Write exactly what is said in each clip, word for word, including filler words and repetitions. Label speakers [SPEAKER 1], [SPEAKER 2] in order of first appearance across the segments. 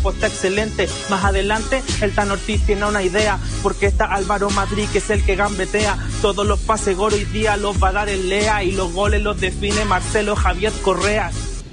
[SPEAKER 1] equipo está excelente. Más adelante el Tan Ortiz tiene una idea, porque está Álvaro Madrid, que es el que gambetea. Todos los pases gol hoy día los va a dar el Lea, y los goles los define Marcelo Javier Correa.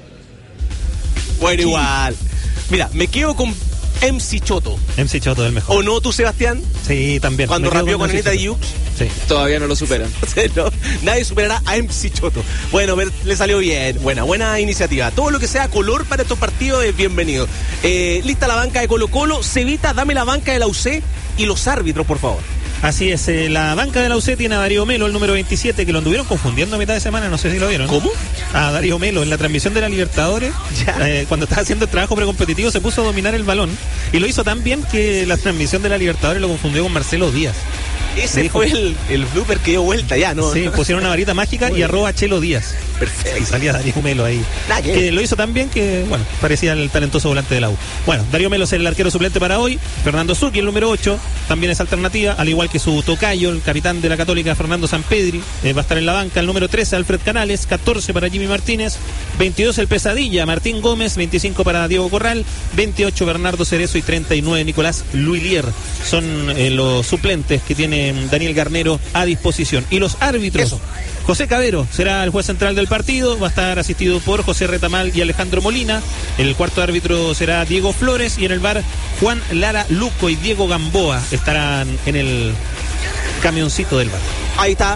[SPEAKER 2] Bueno, sí. Igual. Mira, me quedo con M C Choto.
[SPEAKER 3] M C Choto es el mejor.
[SPEAKER 2] ¿O no tú, Sebastián?
[SPEAKER 3] Sí, también.
[SPEAKER 2] Cuando rapeó con, con Anita Diux.
[SPEAKER 3] Sí.
[SPEAKER 4] Todavía no lo superan.
[SPEAKER 2] No, nadie superará a M C Choto. Bueno, le salió bien. Buena, buena iniciativa. Todo lo que sea color para estos partidos es bienvenido. Eh, lista la banca de Colo Colo. Cevita, dame la banca de la U C y los árbitros, por favor.
[SPEAKER 3] Así es, eh, la banca de la U C tiene a Darío Melo, el número veintisiete, que lo anduvieron confundiendo a mitad de semana, no sé si lo vieron.
[SPEAKER 2] ¿Cómo?
[SPEAKER 3] A Darío Melo, en la transmisión de la Libertadores, eh, cuando estaba haciendo el trabajo precompetitivo, se puso a dominar el balón, y lo hizo tan bien que la transmisión de la Libertadores lo confundió con Marcelo Díaz.
[SPEAKER 2] Ese dijo, fue el, el blooper que dio vuelta ya, ¿no?
[SPEAKER 3] Sí, pusieron una varita mágica y arroba Chelo Díaz.
[SPEAKER 2] Perfecto.
[SPEAKER 3] Y salía Darío Melo ahí.
[SPEAKER 2] Nah,
[SPEAKER 3] que lo hizo tan bien que, bueno, parecía el talentoso volante de la U. Bueno, Darío Melo es el arquero suplente para hoy. Fernando Zucchi, el número ocho, también es alternativa, al igual que su tocayo, el capitán de la Católica, Fernando Sampedri. Eh, va a estar en la banca. El número trece, Alfred Canales. catorce para Jimmy Martínez. veintidós, el Pesadilla, Martín Gómez. veinticinco para Diego Corral. veintiocho, Bernardo Cerezo. Y treinta y nueve, Nicolás Luilier. Son eh, los suplentes que tiene Daniel Garnero a disposición. Y los árbitros. Eso. José Cabero será el juez central del partido, va a estar asistido por José Retamal y Alejandro Molina. El cuarto árbitro será Diego Flores, y en el V A R Juan Lara Luco y Diego Gamboa estarán en el camioncito del V A R.
[SPEAKER 2] Ahí está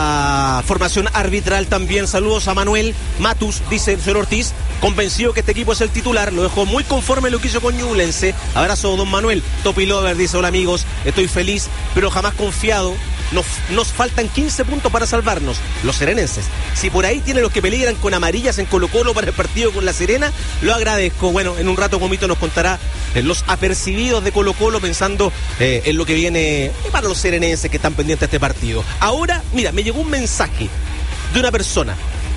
[SPEAKER 2] la formación arbitral también. Saludos a Manuel Matus, dice el señor Ortiz, convencido que este equipo es el titular, lo dejó muy conforme lo que hizo con Ñublense. Abrazo, don Manuel. Topi Lover dice: hola amigos, estoy feliz, pero jamás confiado. Nos, nos faltan quince puntos para salvarnos, los serenenses. Si por ahí tienen los que peligran con amarillas en Colo Colo para el partido con La Serena, lo agradezco. Bueno, en un rato Gomito nos contará eh, los apercibidos de Colo Colo, pensando eh, en lo que viene eh, para los serenenses que están pendientes de este partido. Ahora, mira, me llegó un mensaje de una persona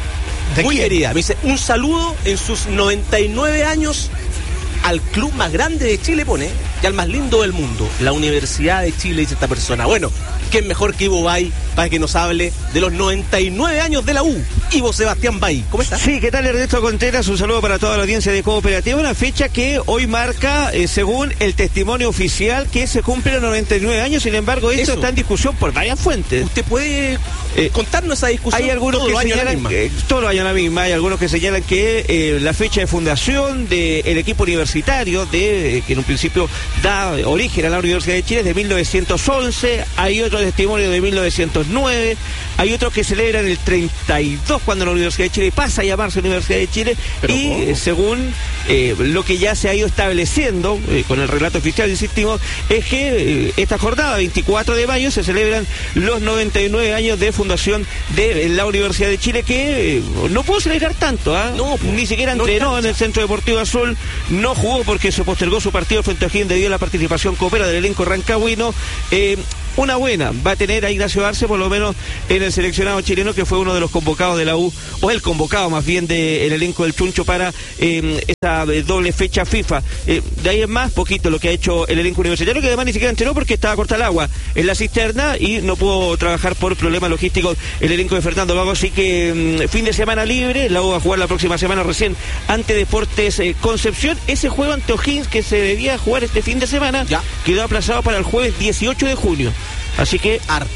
[SPEAKER 2] muy quién? querida. Me dice: un saludo en sus noventa y nueve años al club más grande de Chile, pone, y al más lindo del mundo, la Universidad de Chile, dice esta persona. Bueno, ¿quién mejor que Ivo Bay para que nos hable de los noventa y nueve años de la U? Ivo Sebastián Bay, ¿cómo estás?
[SPEAKER 5] Sí, ¿qué tal, Ernesto Contreras? Un saludo para toda la audiencia de Cooperativa. Una fecha que hoy marca, eh, según el testimonio oficial, que se cumplen los noventa y nueve años. Sin embargo, esto Eso. está en discusión por varias fuentes.
[SPEAKER 2] ¿Usted puede eh, contarnos esa discusión?
[SPEAKER 5] Hay algunos que señalan, eh, todos los años la misma, hay algunos que señalan que eh, la fecha de fundación del equipo universitario, de eh, que en un principio da origen a la Universidad de Chile, es de mil novecientos once. Hay otro testimonio de mil novecientos nueve. Hay otros que celebran el treinta y dos, cuando la Universidad de Chile pasa a llamarse Universidad de Chile. Pero y eh, según eh, lo que ya se ha ido estableciendo eh, con el relato oficial, insistimos, es que eh, esta jornada, veinticuatro de mayo, se celebran los noventa y nueve años de fundación de la Universidad de Chile, que eh, no pudo celebrar tanto, ¿eh? no, ni siquiera no entrenó en el Centro Deportivo Azul, no jugó porque se postergó su partido frente a O'Higgins debido a la participación coopera del elenco rancagüino. Eh, una buena va a tener a Ignacio Arce, por lo menos en el seleccionado chileno, que fue uno de los convocados de la U, o el convocado más bien del elenco del Chuncho para eh, esa doble fecha FIFA. Eh, de ahí en más, poquito lo que ha hecho el elenco universitario, que además ni siquiera entrenó porque estaba corta el agua en la cisterna y no pudo trabajar por problemas logísticos el elenco de Fernando Lago. Así que fin de semana libre, la U va a jugar la próxima semana recién ante Deportes eh, Concepción. Ese juego ante O'Higgins, que se debía jugar este fin de semana, ya quedó aplazado para el jueves dieciocho de junio. Así que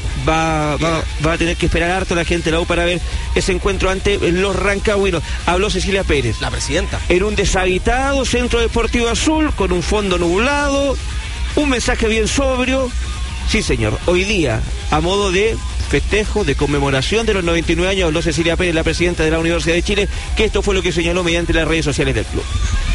[SPEAKER 5] va, va, va a tener que esperar harto la gente de la U para ver ese encuentro ante los rancagüinos. Habló Cecilia Pérez,
[SPEAKER 2] la presidenta,
[SPEAKER 5] en un deshabitado Centro Deportivo Azul, con un fondo nublado, un mensaje bien sobrio. Sí, señor, hoy día, a modo de festejo, de conmemoración de los noventa y nueve años, habló Cecilia Pérez, la presidenta de la Universidad de Chile, que esto fue lo que señaló mediante las redes sociales del club.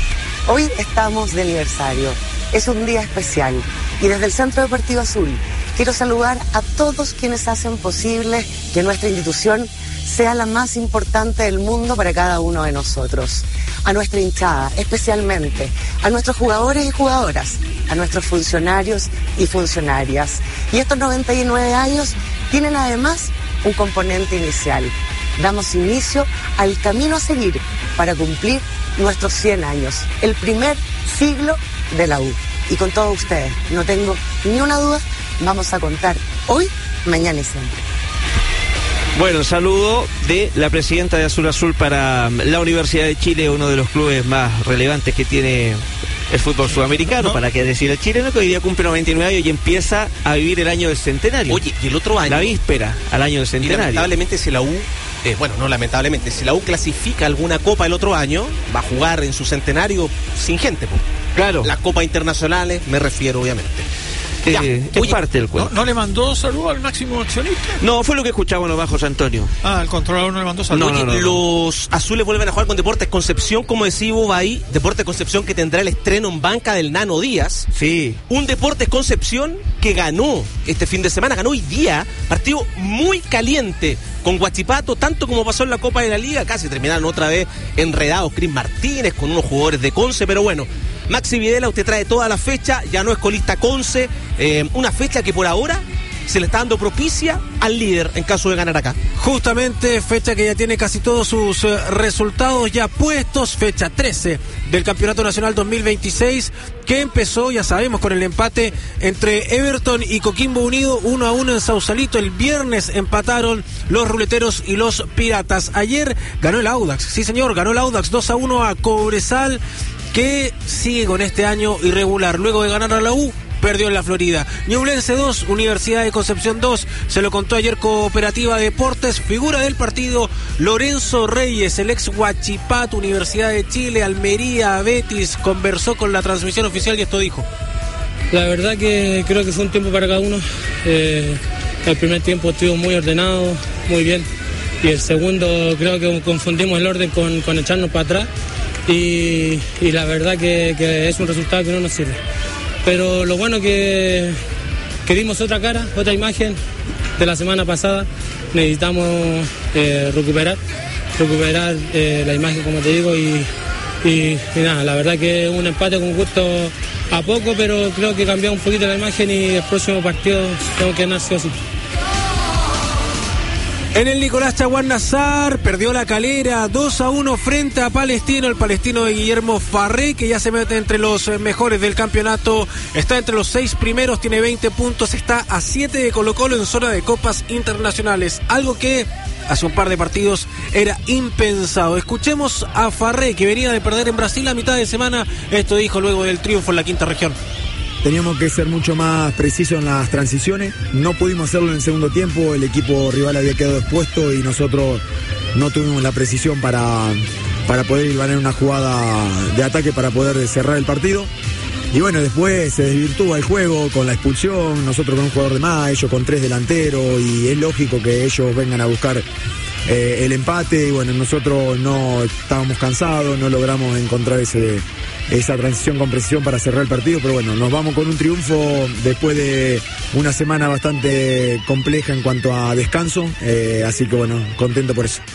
[SPEAKER 6] Hoy estamos de aniversario, es un día especial, y desde el Centro Deportivo Azul quiero saludar a todos quienes hacen posible que nuestra institución sea la más importante del mundo para cada uno de nosotros. A nuestra hinchada, especialmente, a nuestros jugadores y jugadoras, a nuestros funcionarios y funcionarias. Y estos noventa y nueve años tienen además un componente inicial. Damos inicio al camino a seguir para cumplir nuestros cien años, el primer siglo de la U. Y con todos ustedes, no tengo ni una duda, vamos a contar hoy, mañana y siempre.
[SPEAKER 5] Bueno, saludo de la presidenta de Azul Azul para la Universidad de Chile, uno de los clubes más relevantes que tiene el fútbol sudamericano,
[SPEAKER 2] no.
[SPEAKER 5] para qué decir el chileno, que hoy día cumple noventa y nueve años y empieza a vivir el año del centenario.
[SPEAKER 2] Oye, y el otro año.
[SPEAKER 5] La víspera al año del
[SPEAKER 2] Y
[SPEAKER 5] centenario.
[SPEAKER 2] lamentablemente si la U, eh, bueno, no lamentablemente, si la U clasifica alguna copa el otro año, va a jugar en su centenario sin gente, po.
[SPEAKER 5] Claro.
[SPEAKER 2] Las copas internacionales, me refiero obviamente.
[SPEAKER 5] Eh,
[SPEAKER 2] Ya,
[SPEAKER 5] es
[SPEAKER 2] oye,
[SPEAKER 5] parte del
[SPEAKER 4] ¿No,
[SPEAKER 5] cuento.
[SPEAKER 4] ¿No le mandó saludo al máximo accionista?
[SPEAKER 5] No, fue lo que escuchamos los bajos, Antonio.
[SPEAKER 4] Ah, el controlador no le mandó saludo.
[SPEAKER 5] No,
[SPEAKER 2] Oye,
[SPEAKER 5] no, no, no.
[SPEAKER 2] los azules vuelven a jugar con Deportes Concepción, como decía Ivo ahí, Deportes Concepción que tendrá el estreno en banca del Nano Díaz.
[SPEAKER 5] Sí.
[SPEAKER 2] Un Deportes Concepción que ganó este fin de semana, ganó hoy día, partido muy caliente con Huachipato, tanto como pasó en la Copa de la Liga, casi terminaron otra vez enredados Cris Martínez con unos jugadores de Conce, pero bueno, Maxi Videla, usted trae toda la fecha, ya no es colista Conce, eh, una fecha que por ahora se le está dando propicia al líder en caso de ganar acá.
[SPEAKER 7] Justamente, fecha que ya tiene casi todos sus eh, resultados ya puestos, fecha trece del Campeonato Nacional dos mil veintiséis, que empezó, ya sabemos, con el empate entre Everton y Coquimbo Unido, uno a uno en Sausalito. El viernes empataron los ruleteros y los piratas. Ayer ganó el Audax, sí señor, ganó el Audax dos a uno a Cobresal, que sigue con este año irregular. Luego de ganar a la U, perdió en la Florida. Ñublense dos, Universidad de Concepción dos, se lo contó ayer Cooperativa Deportes. Figura del partido, Lorenzo Reyes, el ex Huachipato, Universidad de Chile, Almería, Betis, conversó con la transmisión oficial y esto dijo.
[SPEAKER 8] La verdad que creo que fue un tiempo para cada uno. Eh, el primer tiempo estuvo muy ordenado, muy bien. Y el segundo creo que confundimos el orden con, con echarnos para atrás. Y, y la verdad que, que es un resultado que no nos sirve. Pero lo bueno que, que dimos otra cara, otra imagen de la semana pasada. Necesitamos eh, recuperar, recuperar eh, la imagen, como te digo, y, y, y nada, la verdad que un empate con gusto a poco, pero creo que cambió un poquito la imagen y el próximo partido tengo que ganar sí o sí.
[SPEAKER 7] En el Nicolás Chaguán Nazar perdió la Calera dos a uno frente a Palestino, el palestino de Guillermo Farré, que ya se mete entre los mejores del campeonato, está entre los seis primeros, tiene veinte puntos, está a siete de Colo Colo en zona de copas internacionales, algo que hace un par de partidos era impensado. Escuchemos a Farré, que venía de perder en Brasil a mitad de semana, esto dijo luego del triunfo en la quinta región.
[SPEAKER 9] Teníamos que ser mucho más precisos en las transiciones, no pudimos hacerlo en el segundo tiempo, el equipo rival había quedado expuesto y nosotros no tuvimos la precisión para, para poder ir a una jugada de ataque para poder cerrar el partido. Y bueno, después se desvirtúa el juego con la expulsión, nosotros con un jugador de más, ellos con tres delanteros, y es lógico que ellos vengan a buscar eh, el empate, y bueno, nosotros no estábamos cansados, no logramos encontrar ese... esa transición con precisión para cerrar el partido, pero bueno, nos vamos con un triunfo después de una semana bastante compleja en cuanto a descanso, eh, así que bueno, contento por eso.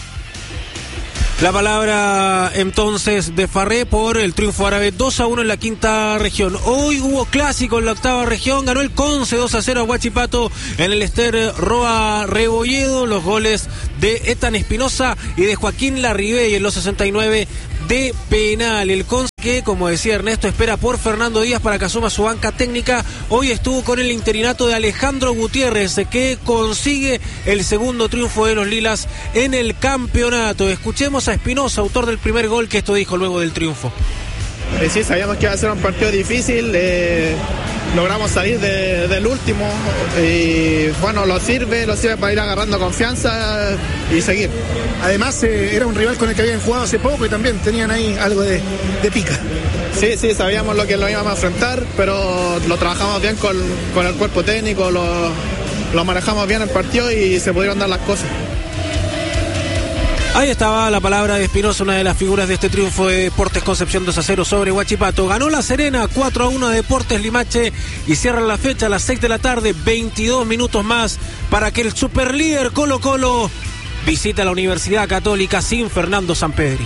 [SPEAKER 7] La palabra entonces de Farré por el triunfo árabe dos a uno en la quinta región. Hoy hubo clásico en la octava región, ganó el Conce dos a cero a Huachipato en el Ester Roa Rebolledo, los goles de Etan Espinosa y de Joaquín Larribey en los sesenta y nueve de penal. El Conce, que como decía Ernesto, espera por Fernando Díaz para que asuma su banca técnica. Hoy estuvo con el interinato de Alejandro Gutiérrez, que consigue el segundo triunfo de los Lilas en el campeonato. Escuchemos a Espinosa, autor del primer gol, que esto dijo luego del triunfo.
[SPEAKER 10] Eh, sí, sabíamos que iba a ser un partido difícil, eh, logramos salir de, del último y bueno, lo sirve, lo sirve para ir agarrando confianza y seguir.
[SPEAKER 11] Además eh, era un rival con el que habían jugado hace poco y también tenían ahí algo de, de pica.
[SPEAKER 10] Sí, sí, sabíamos lo que lo íbamos a enfrentar, pero lo trabajamos bien con, con el cuerpo técnico, lo, lo manejamos bien el partido y se pudieron dar las cosas.
[SPEAKER 7] Ahí estaba la palabra de Espinosa, una de las figuras de este triunfo de Deportes Concepción dos a cero sobre Huachipato. Ganó La Serena cuatro a uno a Deportes Limache y cierra la fecha a las seis de la tarde, veintidós minutos más para que el superlíder Colo Colo visita la Universidad Católica sin Fernando Sampedri.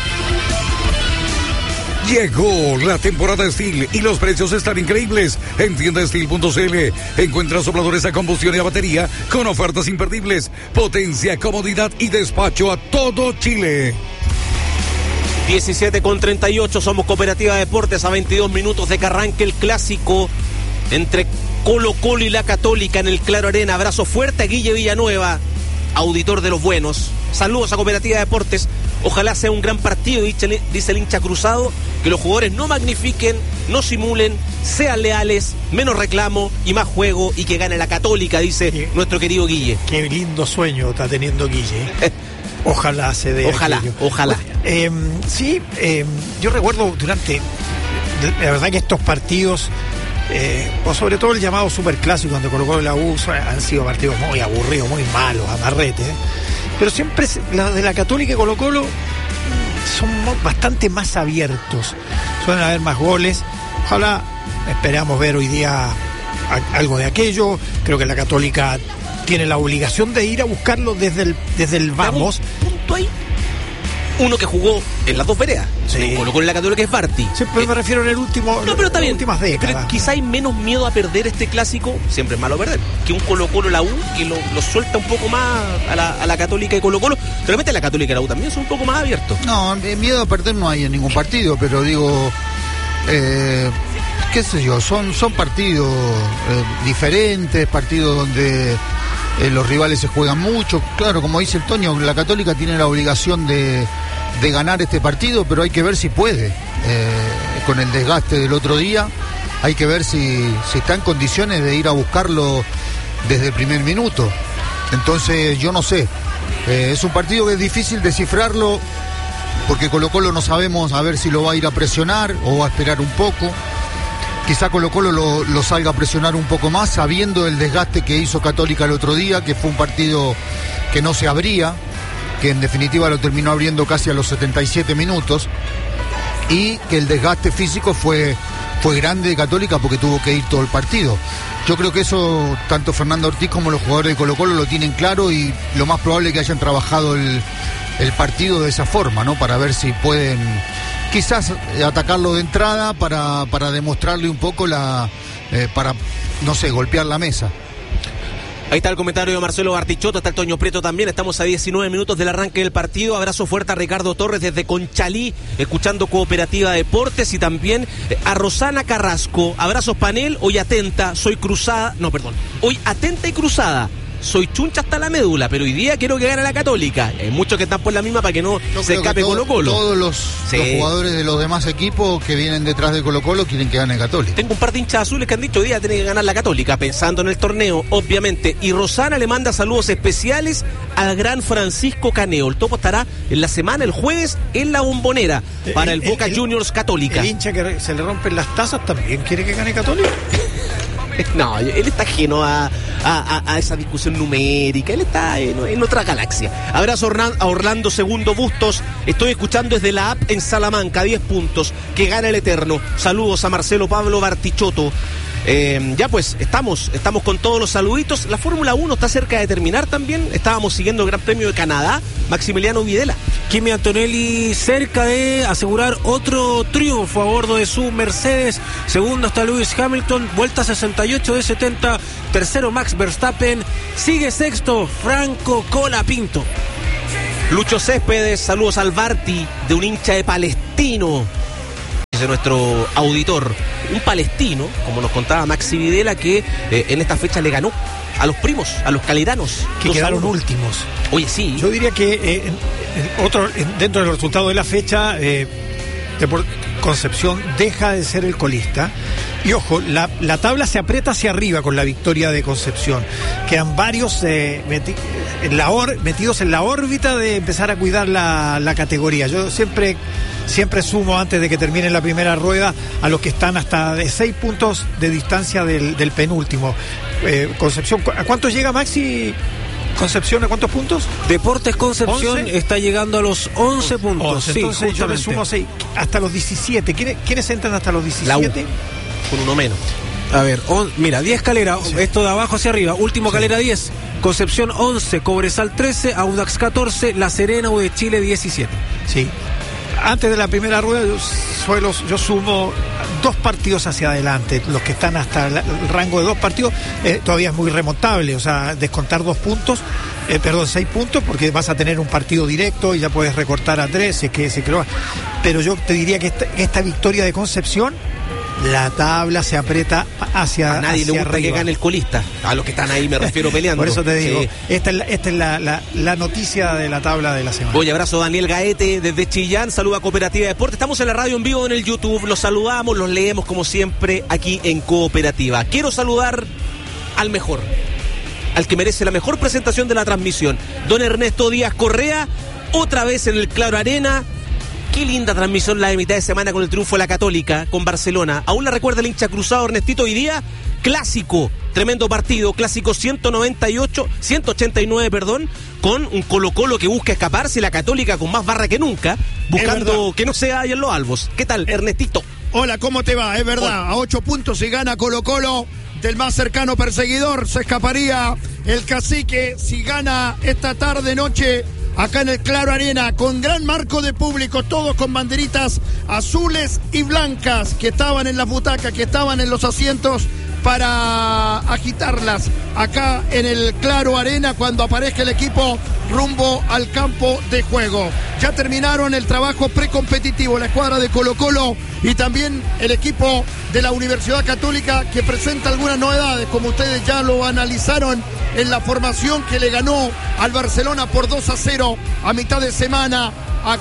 [SPEAKER 12] Llegó la temporada Steel y los precios están increíbles. En tienda steel punto c l encuentra sopladores a combustión y a batería con ofertas imperdibles, potencia, comodidad y despacho a todo Chile.
[SPEAKER 2] diecisiete con treinta y ocho, somos Cooperativa Deportes a veintidós minutos de que arranque el clásico entre Colo Colo y la Católica en el Claro Arena. Abrazo fuerte a Guille Villanueva, auditor de los buenos. Saludos a Cooperativa Deportes. Ojalá sea un gran partido, dice, dice el hincha cruzado, que los jugadores no magnifiquen, no simulen, sean leales, menos reclamo y más juego, y que gane la Católica, dice sí. nuestro querido Guille.
[SPEAKER 4] Qué lindo sueño está teniendo Guille. Ojalá se dé.
[SPEAKER 2] Ojalá,
[SPEAKER 4] aquello.
[SPEAKER 2] ojalá.
[SPEAKER 4] Eh, sí, eh, yo recuerdo durante, la verdad que estos partidos, eh, o sobre todo el llamado superclásico, donde colocó la U, han sido partidos muy aburridos, muy malos, amarretes, ¿eh? Pero siempre los de la Católica y Colo Colo son bastante más abiertos, suelen haber más goles. Ojalá, esperamos ver hoy día algo de aquello. Creo que la Católica tiene la obligación de ir a buscarlo desde el, desde el vamos.
[SPEAKER 2] Punto ahí. Uno que jugó en las dos veredas.
[SPEAKER 4] Sí.
[SPEAKER 2] Colo Colo en la Católica es Barty.
[SPEAKER 4] Sí, pero eh, me refiero en el último.
[SPEAKER 2] No, pero está bien.
[SPEAKER 4] Últimas décadas.
[SPEAKER 2] Pero quizá hay menos miedo a perder este clásico, siempre es malo perder, que un Colo Colo la U, que lo, lo suelta un poco más a la, a la Católica y Colo Colo. De repente la Católica y la U también son un poco más abiertos.
[SPEAKER 13] No, miedo a perder no hay en ningún partido, pero digo, eh, qué sé yo, son, son partidos eh, diferentes, partidos donde eh, los rivales se juegan mucho. Claro, como dice el Toño, la Católica tiene la obligación de, de ganar este partido, pero hay que ver si puede. Eh, con el desgaste del otro día, hay que ver si, si está en condiciones de ir a buscarlo desde el primer minuto. Entonces, yo no sé. Eh, es un partido que es difícil descifrarlo, porque Colo Colo no sabemos a ver si lo va a ir a presionar o va a esperar un poco. Quizá Colo Colo lo, lo salga a presionar un poco más, sabiendo el desgaste que hizo Católica el otro día, que fue un partido que no se abría, que en definitiva lo terminó abriendo casi a los setenta y siete minutos, y que el desgaste físico fue, fue grande de Católica porque tuvo que ir todo el partido. Yo creo que eso tanto Fernando Ortiz como los jugadores de Colo Colo lo tienen claro, y lo más probable es que hayan trabajado el, el partido de esa forma, ¿no? Para ver si pueden quizás atacarlo de entrada para, para demostrarle un poco la, eh, para, no sé, golpear la mesa.
[SPEAKER 2] Ahí está el comentario de Marcelo Bartichotto, está el Toño Prieto también. Estamos a diecinueve minutos del arranque del partido. Abrazo fuerte a Ricardo Torres desde Conchalí, escuchando Cooperativa Deportes, y también a Rosana Carrasco. Abrazos panel, hoy atenta, soy cruzada, no, perdón, hoy atenta y cruzada. Soy chuncha hasta la médula, pero hoy día quiero que gane la Católica. Hay muchos que están por la misma para que no
[SPEAKER 13] Yo
[SPEAKER 2] se escape
[SPEAKER 13] todo,
[SPEAKER 2] Colo Colo.
[SPEAKER 13] Todos los,
[SPEAKER 2] sí.
[SPEAKER 13] los jugadores de los demás equipos que vienen detrás de Colo Colo quieren que gane Católica.
[SPEAKER 2] Tengo un par de hinchas azules que han dicho hoy día tiene que ganar la Católica, pensando en el torneo, obviamente. Y Rosana le manda saludos especiales al gran Francisco Caneo. El Topo estará en la semana, el jueves, en la Bombonera, para el, el Boca el, Juniors Católica.
[SPEAKER 4] El hincha que se le rompen las tazas también quiere que gane Católica.
[SPEAKER 2] No, él está ajeno a, a, a esa discusión numérica. Él está en, en otra galaxia. Abrazo a Orlando Segundo Bustos. Estoy escuchando desde la app en Salamanca, diez puntos. Que gana el Eterno. Saludos a Marcelo Pablo Bartichotto. Eh, ya pues, estamos, estamos con todos los saluditos. La Fórmula uno está cerca de terminar también. Estábamos siguiendo el Gran Premio de Canadá. Maximiliano Videla.
[SPEAKER 7] Kimi Antonelli cerca de asegurar otro triunfo a bordo de su Mercedes. Segundo está Lewis Hamilton, vuelta sesenta y ocho de setenta. Tercero Max Verstappen. Sigue sexto Franco Colapinto.
[SPEAKER 2] Lucho Céspedes, saludos al Barty, de un hincha de Palestino. Dice nuestro auditor, un palestino, como nos contaba Maxi Videla, que eh, en esta fecha le ganó a los primos, a los caleranos,
[SPEAKER 4] que quedaron últimos.
[SPEAKER 2] Oye, sí.
[SPEAKER 4] Yo diría que eh, en, en otro, en, dentro del resultado de la fecha, eh, Depor- Concepción deja de ser el colista. Y ojo, la, la tabla se aprieta hacia arriba con la victoria de Concepción. Quedan varios eh, meti- en la or- metidos en la órbita de empezar a cuidar la, la categoría. Yo siempre, siempre sumo, antes de que termine la primera rueda, a los que están hasta de seis puntos de distancia del, del penúltimo. Eh, Concepción, ¿a cuántos llega Maxi? Concepción, ¿a cuántos puntos?
[SPEAKER 7] Deportes Concepción
[SPEAKER 4] ¿once?
[SPEAKER 7] Está llegando a los once puntos.
[SPEAKER 4] once.
[SPEAKER 7] Sí,
[SPEAKER 4] entonces yo le sumo seis, hasta los diecisiete. ¿Quiénes, ¿quiénes entran hasta los diecisiete?
[SPEAKER 2] La U, con uno menos.
[SPEAKER 7] A ver, on, mira, diez Calera, sí. Esto de abajo hacia arriba. Último sí. Calera diez, Concepción once, Cobresal trece, Audax catorce, La Serena, U de Chile diecisiete.
[SPEAKER 4] Sí. Antes de la primera rueda yo, suelo, yo sumo dos partidos hacia adelante. Los que están hasta el rango de dos partidos eh, todavía es muy remontable. O sea, descontar dos puntos, eh, perdón, seis puntos, porque vas a tener un partido directo y ya puedes recortar a tres, si es que se creó. Pero yo te diría que esta, esta victoria de Concepción La tabla se aprieta hacia
[SPEAKER 2] A nadie
[SPEAKER 4] hacia
[SPEAKER 2] le gusta
[SPEAKER 4] arriba.
[SPEAKER 2] que gane el colista. A los que están ahí me refiero peleando.
[SPEAKER 4] Por eso te digo,
[SPEAKER 2] Sí.
[SPEAKER 4] esta es, la, esta es la, la, la noticia de la tabla de la semana.
[SPEAKER 2] Oye, abrazo a Daniel Gaete desde Chillán, saluda a Cooperativa de Deporte. Estamos en la radio en vivo en el YouTube, los saludamos, los leemos como siempre aquí en Cooperativa. Quiero saludar al mejor, al que merece la mejor presentación de la transmisión, don Ernesto Díaz Correa, otra vez en el Claro Arena. Qué linda transmisión la de mitad de semana con el triunfo de la Católica con Barcelona. Aún la recuerda el hincha cruzado Ernestito hoy día. Clásico, tremendo partido, clásico ciento noventa y ocho, ciento ochenta y nueve, perdón, con un Colo-Colo que busca escaparse, la Católica con más barra que nunca, buscando que no se hallen los albos. ¿Qué tal, Ernestito?
[SPEAKER 14] Hola, ¿cómo te va? Es verdad,
[SPEAKER 2] Hola.
[SPEAKER 14] a ocho puntos si gana Colo-Colo del más cercano perseguidor, se escaparía el Cacique si gana esta tarde noche acá en el Claro Arena, con gran marco de público, todos con banderitas azules y blancas que estaban en las butacas, que estaban en los asientos para agitarlas acá en el Claro Arena cuando aparezca el equipo rumbo al campo de juego. Ya terminaron el trabajo precompetitivo, la escuadra de Colo-Colo y también el equipo de la Universidad Católica, que presenta algunas novedades, como ustedes ya lo analizaron en la formación que le ganó al Barcelona por dos a cero a mitad de semana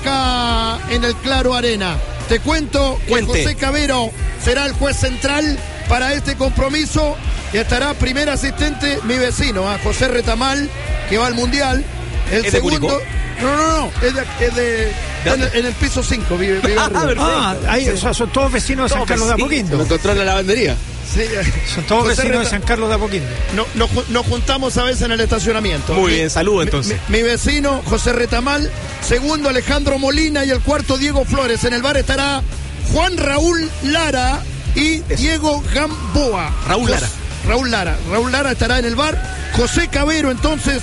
[SPEAKER 14] acá en el Claro Arena. Te cuento que
[SPEAKER 2] Cuente.
[SPEAKER 14] José Cabero será el juez central para este compromiso y estará primer asistente mi vecino, ¿eh? José Retamal, que va al Mundial. El
[SPEAKER 2] ¿Es de
[SPEAKER 14] segundo.
[SPEAKER 2] Curicó?
[SPEAKER 14] No, no, no, es de, es de- está en, el, en el piso cinco, vive, vive
[SPEAKER 2] Ah,
[SPEAKER 14] arriba.
[SPEAKER 2] perfecto.
[SPEAKER 4] Ah, ahí, o sea, son todos vecinos de San
[SPEAKER 2] Todos
[SPEAKER 4] Carlos de
[SPEAKER 2] vecinos.
[SPEAKER 4] Apoquindo.
[SPEAKER 5] encontró en la lavandería.
[SPEAKER 14] Sí,
[SPEAKER 4] Son todos
[SPEAKER 14] José
[SPEAKER 4] vecinos de
[SPEAKER 14] Reta-
[SPEAKER 4] San Carlos de Apoquindo.
[SPEAKER 14] No, nos, ju- nos juntamos a veces en el estacionamiento.
[SPEAKER 2] Muy
[SPEAKER 14] Mi-
[SPEAKER 2] bien, saludo
[SPEAKER 14] mi-
[SPEAKER 2] entonces.
[SPEAKER 14] Mi, mi vecino, José Retamal. Segundo, Alejandro Molina. Y el cuarto, Diego Flores. En el bar estará Juan Raúl Lara y Diego Gamboa.
[SPEAKER 2] Raúl
[SPEAKER 14] Jos-
[SPEAKER 2] Lara.
[SPEAKER 14] Raúl Lara. Raúl Lara estará en el bar. José Cabero, entonces,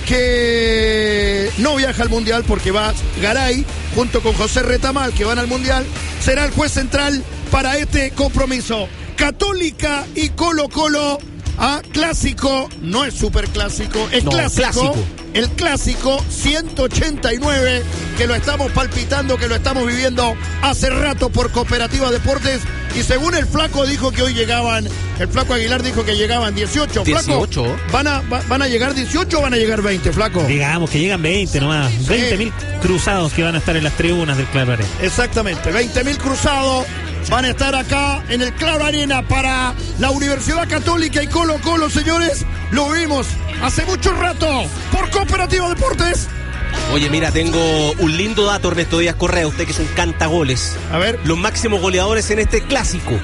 [SPEAKER 14] que no viaja al Mundial porque va Garay, junto con José Retamal, que van al Mundial, será el juez central para este compromiso. Católica y Colo-Colo, a clásico, no es superclásico, es
[SPEAKER 2] No,
[SPEAKER 14] clásico,
[SPEAKER 2] clásico.
[SPEAKER 14] el clásico ciento ochenta y nueve, que lo estamos palpitando, que lo estamos viviendo hace rato por Cooperativa Deportes, y según el Flaco dijo que hoy llegaban, el Flaco Aguilar dijo que llegaban dieciocho, Flaco,
[SPEAKER 2] dieciocho.
[SPEAKER 14] ¿van a, va- ¿van a llegar dieciocho o van a llegar veinte, Flaco?
[SPEAKER 3] Digamos que llegan veinte nomás, veinte mil cruzados que van a estar en las tribunas del Claro Arena.
[SPEAKER 14] Exactamente, veinte mil cruzados van a estar acá en el Claro Arena para la Universidad Católica y Colo-Colo, señores. Lo vimos hace mucho rato por Cooperativa Deportes.
[SPEAKER 2] Oye, mira, tengo un lindo dato, Ernesto Díaz Correa, usted que es un cantagoles.
[SPEAKER 14] A ver.
[SPEAKER 2] Los máximos goleadores en este clásico.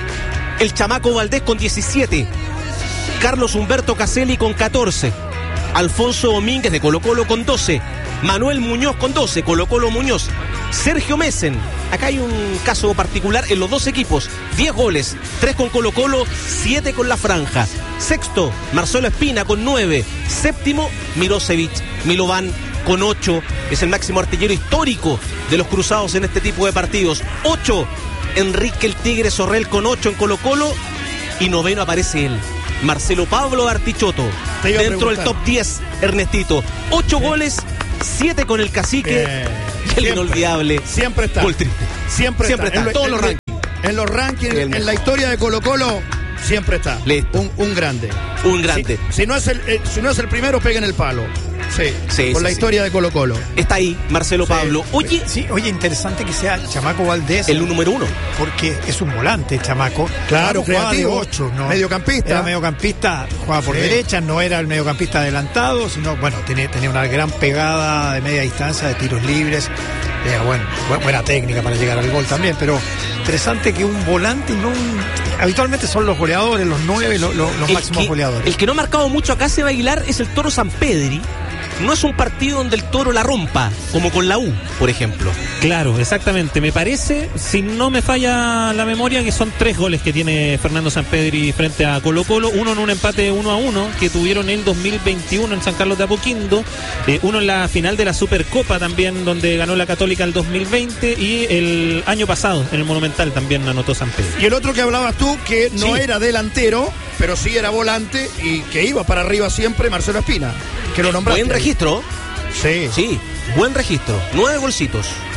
[SPEAKER 2] El Chamaco Valdés con diecisiete. Carlos Humberto Caselli con catorce. Alfonso Domínguez de Colo-Colo con doce. Manuel Muñoz con doce, Colo-Colo Muñoz. Sergio Messen, acá hay un caso particular en los dos equipos, diez goles, tres con Colo-Colo, siete con la Franja. Sexto, Marcelo Espina con nueve. Séptimo, Mirosevic, Milovan con ocho, es el máximo artillero histórico de los cruzados en este tipo de partidos. Ocho, Enrique el Tigre Sorrell con ocho en Colo-Colo. Y noveno aparece él, Marcelo Pablo Artichoto,
[SPEAKER 14] Te iba a
[SPEAKER 2] dentro del
[SPEAKER 14] preguntar.
[SPEAKER 2] top diez, Ernestito. Ocho goles, siete con el Cacique.
[SPEAKER 14] Bien.
[SPEAKER 2] Y el
[SPEAKER 14] Siempre.
[SPEAKER 2] inolvidable
[SPEAKER 14] Siempre está.
[SPEAKER 2] gol triple.
[SPEAKER 14] Siempre,
[SPEAKER 2] Siempre está,
[SPEAKER 14] En lo-
[SPEAKER 2] todos
[SPEAKER 14] en
[SPEAKER 2] los
[SPEAKER 14] lo-
[SPEAKER 2] rankings.
[SPEAKER 14] En los rankings,
[SPEAKER 2] El
[SPEAKER 14] en la historia de Colo-Colo, siempre está.
[SPEAKER 2] Listo.
[SPEAKER 14] Un, un grande.
[SPEAKER 2] Un grande.
[SPEAKER 14] Si, si no es el, eh, si no es el primero, pega en el palo. Sí,
[SPEAKER 2] Sí,
[SPEAKER 14] con
[SPEAKER 2] sí,
[SPEAKER 14] la
[SPEAKER 2] sí.
[SPEAKER 14] historia de Colo-Colo.
[SPEAKER 2] Está ahí, Marcelo Pablo. Oye,
[SPEAKER 4] Sí, oye, interesante que sea Chamaco Valdés.
[SPEAKER 2] el número uno.
[SPEAKER 4] Porque es un volante, Chamaco.
[SPEAKER 14] Claro,
[SPEAKER 4] jugaba de
[SPEAKER 14] creativo.
[SPEAKER 4] ocho, ¿no?
[SPEAKER 14] Mediocampista.
[SPEAKER 4] Era mediocampista, jugaba por
[SPEAKER 14] Sí.
[SPEAKER 4] derecha, no era el mediocampista adelantado, sino, bueno, tenía, tenía una gran pegada de media distancia, de tiros libres. Era bueno, bu- buena técnica para llegar al gol también, pero interesante que un volante y no un... Habitualmente son los goleadores, los nueve, lo- lo- los
[SPEAKER 2] El
[SPEAKER 4] máximos
[SPEAKER 2] que,
[SPEAKER 4] goleadores.
[SPEAKER 2] el que no ha marcado mucho acá, Seba Aguilar, es el Toro San Pedri. No es un partido donde el Toro la rompa, como con la U, por ejemplo.
[SPEAKER 3] Claro, exactamente. Me parece, si no me falla la memoria, que son tres goles que tiene Fernando Sampedri frente a Colo-Colo. Uno en un empate uno a uno que tuvieron en el dos mil veintiuno en San Carlos de Apoquindo. Eh, uno en la final de la Supercopa también, donde ganó la Católica el dos mil veinte. Y el año pasado, en el Monumental, también anotó Sampedri.
[SPEAKER 14] Y el otro que hablabas tú, que no
[SPEAKER 3] Sí.
[SPEAKER 14] era delantero, pero sí era volante y que iba para arriba siempre, Marcelo Espina, que lo nombraste.
[SPEAKER 2] Buen registro.
[SPEAKER 14] Sí.
[SPEAKER 2] Sí, buen registro. Nueve golcitos.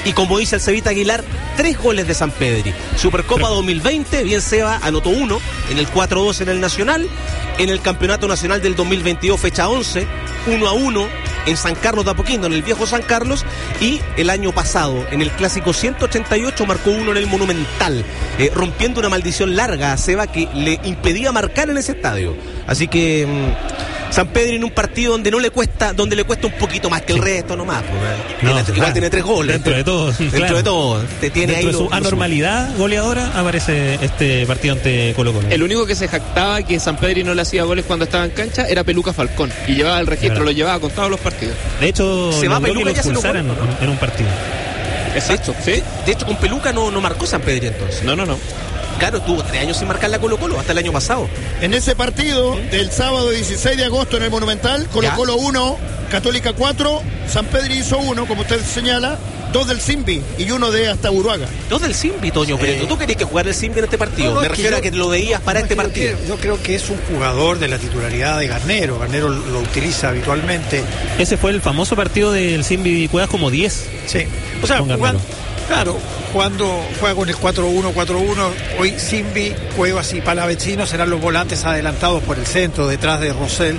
[SPEAKER 2] Y como dice el Cevita Aguilar, tres goles de San Pedri. Supercopa dos mil veinte, bien Seba, anotó uno, en el cuatro dos en el Nacional, en el Campeonato Nacional del dos mil veintidós, fecha once, uno a uno en San Carlos de Apoquindo, en el viejo San Carlos, y el año pasado, en el Clásico ciento ochenta y ocho, marcó uno en el Monumental, eh, rompiendo una maldición larga a Seba que le impedía marcar en ese estadio. Así que mmm, San Pedro en un partido donde no le cuesta, donde le cuesta un poquito más que el resto nomás. Pues, no, tiene, igual claro. Tiene tres goles.
[SPEAKER 3] Dentro de todo.
[SPEAKER 2] Dentro
[SPEAKER 3] claro.
[SPEAKER 2] de todo. Te tiene
[SPEAKER 3] Dentro
[SPEAKER 2] ahí
[SPEAKER 3] de su
[SPEAKER 2] lo,
[SPEAKER 3] anormalidad lo goleadora aparece este partido ante Colo-Colo.
[SPEAKER 15] El único que se jactaba que San Pedro no le hacía goles cuando estaba en cancha era Peluca Falcón. Y llevaba el registro, claro. Lo llevaba con todos los partidos.
[SPEAKER 3] De hecho,
[SPEAKER 2] se va Peluca
[SPEAKER 3] y lo expulsaran ¿no? en un partido.
[SPEAKER 15] Exacto,
[SPEAKER 2] ¿sí? De hecho, con Peluca no, no marcó San Pedro entonces.
[SPEAKER 15] No, no, no.
[SPEAKER 2] Claro, tuvo tres años sin marcar la Colo-Colo, hasta el año pasado.
[SPEAKER 14] En ese partido del sábado dieciséis de agosto en el Monumental, Colo-Colo uno, Católica cuatro, San Pedro hizo uno, como usted señala, dos del Simbi y uno de hasta Uruaga.
[SPEAKER 2] Dos del Simbi, Toño, pero sí. ¿Tú querías que jugar el Simbi en este partido? No, no, Me refiero yo, a que lo veías para no, este partido.
[SPEAKER 4] Que, yo creo que es un jugador de la titularidad de Garnero. Garnero lo utiliza habitualmente.
[SPEAKER 3] Ese fue el famoso partido del Simbi Cuevas como diez.
[SPEAKER 4] Sí. O sea, jugando, claro, cuando juega con el cuatro uno cuatro uno, hoy Simbi, Cuevas y Palavecino serán los volantes adelantados por el centro, detrás de Rosell.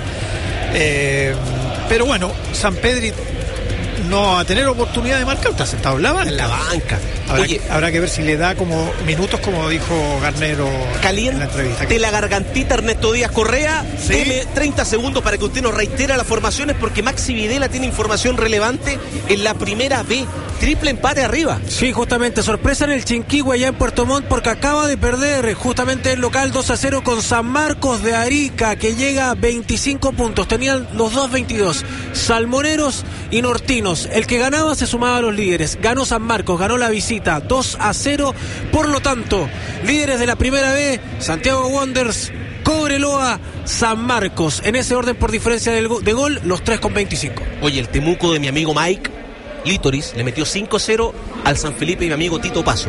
[SPEAKER 4] Eh, pero bueno, San Pedro no a tener oportunidad de marcar, está sentado en la banca.
[SPEAKER 2] En la banca.
[SPEAKER 4] Habrá,
[SPEAKER 2] Oye,
[SPEAKER 4] que, habrá que ver si le da como minutos, como dijo Garnero
[SPEAKER 2] caliente
[SPEAKER 4] en la entrevista.
[SPEAKER 2] De la gargantita Ernesto Díaz Correa.
[SPEAKER 14] ¿Sí?
[SPEAKER 2] Deme treinta segundos para que usted nos reitere las formaciones, porque Maxi Videla tiene información relevante en la primera B. Triple empate arriba.
[SPEAKER 7] Sí, justamente, sorpresa en el Chinquihue allá en Puerto Montt, porque acaba de perder justamente el local dos a cero con San Marcos de Arica, que llega a veinticinco puntos. Tenían los dos veintidós. Salmoneros y Nortinos. El que ganaba se sumaba a los líderes. Ganó San Marcos, ganó la visita dos a cero. Por lo tanto, líderes de la primera B, Santiago Wanderers, Cobreloa, San Marcos. En ese orden por diferencia de gol, los tres con veinticinco.
[SPEAKER 2] Oye, el Temuco de mi amigo Mike Lítoris le metió cinco cero al San Felipe y mi amigo Tito Paso.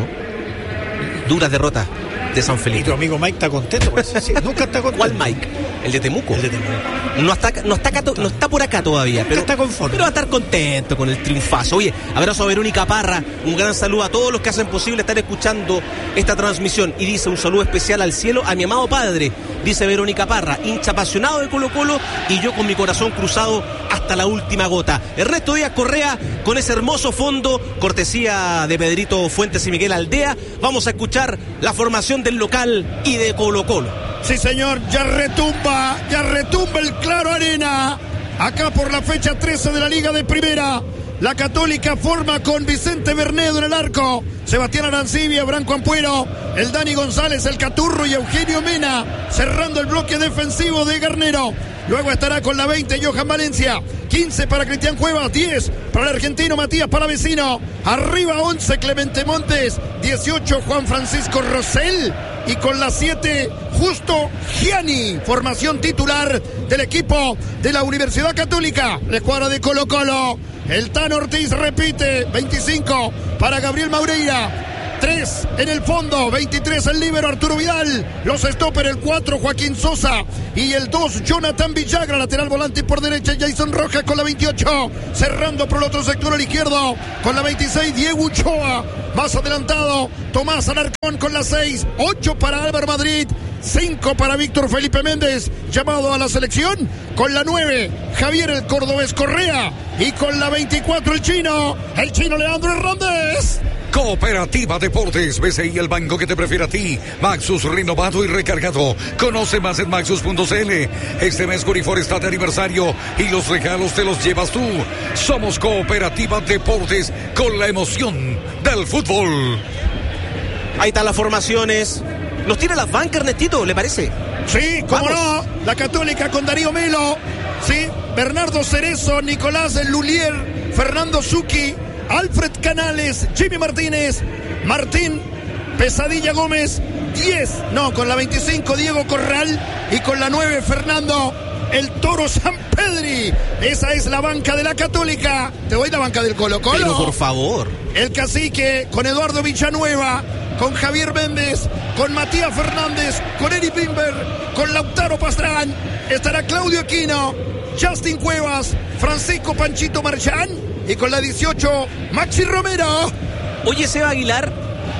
[SPEAKER 2] Duras derrotas de San Felipe.
[SPEAKER 4] ¿Y tu amigo Mike está contento? Pues, sí, nunca está contento.
[SPEAKER 2] ¿Cuál Mike? El de Temuco.
[SPEAKER 4] El de Temuco.
[SPEAKER 2] No está, no está, no está por acá todavía, pero
[SPEAKER 4] está conforme.
[SPEAKER 2] Pero va a estar contento con el triunfazo. Oye, abrazo a Verónica Parra, un gran saludo a todos los que hacen posible estar escuchando esta transmisión. Y dice un saludo especial al cielo a mi amado padre, dice Verónica Parra, hincha apasionado de Colo-Colo y yo con mi corazón cruzado hasta la última gota. Ernesto Díaz Correa con ese hermoso fondo, cortesía de Pedrito Fuentes y Miguel Aldea. Vamos a escuchar la formación del local y de Colo-Colo.
[SPEAKER 14] Sí, señor, ya retumba, ya retumba el Claro Arena. Acá por la fecha trece de la Liga de Primera. La Católica forma con Vicente Bernedo en el arco, Sebastián Arancibia, Branco Ampuero, el Dani González, el Caturro y Eugenio Mena, cerrando el bloque defensivo de Garnero. Luego estará con la veinte Johan Valencia, quince para Cristian Cuevas, diez para el argentino Matías Palavecino, arriba once Clemente Montes, dieciocho Juan Francisco Rosell y con la siete Justo Gianni, formación titular del equipo de la Universidad Católica, la escuadra de Colo-Colo. El Tano Ortiz repite, veinticinco para Gabriel Maureira, tres en el fondo, veintitrés el líbero Arturo Vidal, los stopper el cuatro Joaquín Sosa y el dos Jonathan Villagra, lateral volante por derecha Jason Rojas con la veintiocho, cerrando por el otro sector al izquierdo con la veintiséis Diego Uchoa, más adelantado Tomás Alarcón con la seis, ocho para Álvaro Madrid, cinco para Víctor Felipe Méndez, llamado a la selección, con la nueve Javier el Cordobés Correa y con la veinticuatro el chino, el chino Leandro Hernández.
[SPEAKER 12] Cooperativa Deportes, B C I, el banco que te prefiere a ti. Maxus renovado y recargado. Conoce más en maxus punto c l. Este mes Corifor está de aniversario y los regalos te los llevas tú. Somos Cooperativa Deportes con la emoción del fútbol.
[SPEAKER 2] Ahí están las formaciones. Nos tira las bancas, Ernestito, ¿le parece?
[SPEAKER 14] Sí, cómo no. La Católica con Darío Melo. Sí, Bernardo Cerezo, Nicolás Lulier, Fernando Zucchi, Alfred Canales, Jimmy Martínez, Martín Pesadilla Gómez, diez, no, con la veinticinco Diego Corral y con la nueve Fernando el Toro Sampedri. Esa es la banca de la Católica. Te doy la banca del Colo-Colo.
[SPEAKER 2] Pero por favor.
[SPEAKER 14] El Cacique con Eduardo Villanueva, con Javier Méndez, con Matías Fernández, con Eric Bimber, con Lautaro Pastrán, estará Claudio Aquino, Justin Cuevas, Francisco Panchito Marchán y con la dieciocho Maxi Romero.
[SPEAKER 2] Oye, Seba Aguilar.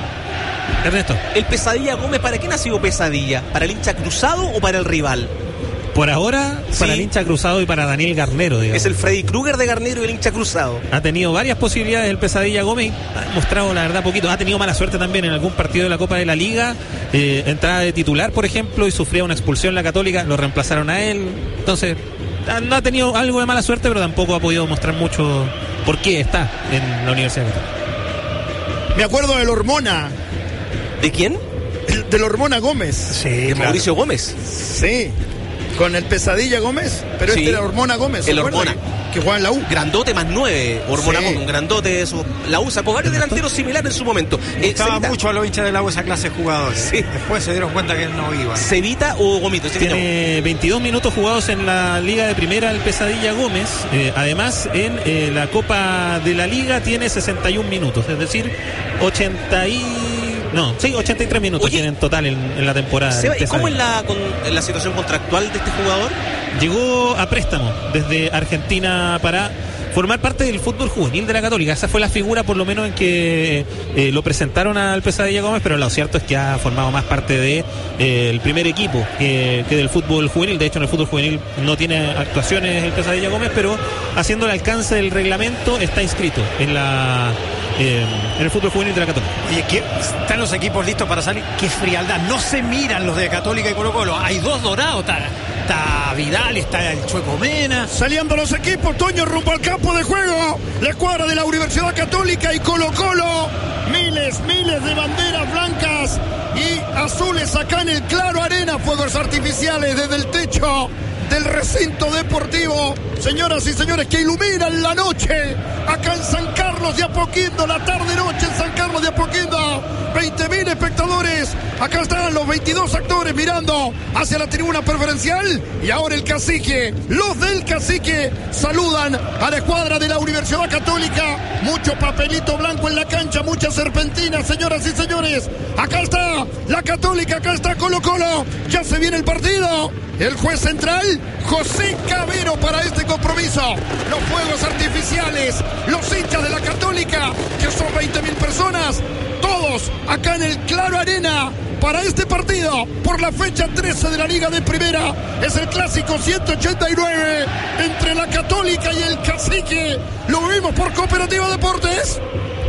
[SPEAKER 3] Ernesto.
[SPEAKER 2] ¿El Pesadilla Gómez para quién ha sido pesadilla? ¿Para el hincha cruzado o para el rival?
[SPEAKER 3] Por ahora, sí, para el hincha cruzado y para Daniel Garnero, digamos.
[SPEAKER 2] Es el Freddy Krueger de Garnero y el hincha cruzado.
[SPEAKER 3] Ha tenido varias posibilidades el Pesadilla Gómez, ha mostrado la verdad poquito. Ha tenido mala suerte también en algún partido de la Copa de la Liga, eh, entrada de titular, por ejemplo, y sufría una expulsión la Católica, lo reemplazaron a él. Entonces, no ha tenido algo de mala suerte, pero tampoco ha podido mostrar mucho por qué está en la Universidad Católica.
[SPEAKER 14] Me acuerdo del Hormona.
[SPEAKER 2] ¿De quién?
[SPEAKER 14] El, del Hormona Gómez.
[SPEAKER 2] Sí, de claro. Mauricio Gómez.
[SPEAKER 14] Sí. Con el Pesadilla Gómez, pero sí, este era Hormona Gómez.
[SPEAKER 2] El Hormona.
[SPEAKER 14] Que, que juega en la U.
[SPEAKER 2] Grandote más nueve. Hormona sí. Gómez, un grandote. Eso. La U sacó varios delanteros similares en su momento.
[SPEAKER 4] Eh, Gustaba mucho a los hinchas de la U esa clase de jugadores. Sí. Después se dieron cuenta que él no iba.
[SPEAKER 2] ¿Cevita o Gomito?
[SPEAKER 3] Tiene veintidós minutos jugados en la Liga de Primera el Pesadilla Gómez. Eh, además, en eh, la Copa de la Liga tiene sesenta y un minutos. Es decir, ochenta y... No, sí, ochenta y tres minutos tiene en total en, en la temporada.
[SPEAKER 2] Seba, ¿y cómo es la, con, la situación contractual de este jugador?
[SPEAKER 3] Llegó a préstamo desde Argentina para formar parte del fútbol juvenil de la Católica. Esa fue la figura, por lo menos, en que eh, lo presentaron al Pesadilla Gómez, pero lo cierto es que ha formado más parte de eh, el primer equipo que, que del fútbol juvenil. De hecho, en el fútbol juvenil no tiene actuaciones el Pesadilla Gómez, pero haciendo el alcance del reglamento está inscrito en la... Eh, en el fútbol juvenil de la Católica.
[SPEAKER 4] Oye, que están los equipos listos para salir. Qué frialdad, no se miran los de Católica y Colo Colo. Hay dos dorados, está, está Vidal, está el Chueco Mena.
[SPEAKER 14] Saliendo los equipos, Toño, rumbo al campo de juego. La escuadra de la Universidad Católica y Colo Colo. Miles, miles de banderas blancas y azules acá en el Claro Arena. Fuegos artificiales desde el techo del recinto deportivo, señoras y señores, que iluminan la noche acá en San Carlos de Apoquindo, la tarde-noche en San Carlos de Apoquindo. veinte mil espectadores, acá están los veintidós actores mirando hacia la tribuna preferencial y ahora el Cacique, los del Cacique saludan a la escuadra de la Universidad Católica. Mucho papelito blanco en la cancha, mucha serpentina, señoras y señores. Acá está la Católica, acá está Colo Colo, ya se viene el partido. El juez central, José Cabero, para este compromiso. Los fuegos artificiales, los hinchas de la Católica, que son veinte mil personas, todos acá en el Claro Arena para este partido por la fecha trece de la Liga de Primera. Es el clásico ciento ochenta y nueve entre la Católica y el Cacique. Lo vivimos por Cooperativa Deportes.